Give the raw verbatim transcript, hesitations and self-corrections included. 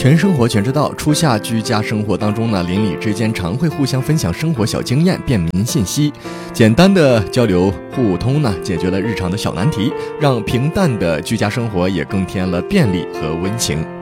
全生活全知道，初夏居家生活当中呢，邻里之间常会互相分享生活小经验、便民信息，简单的交流互通呢，解决了日常的小难题，让平淡的居家生活也更添了便利和温情。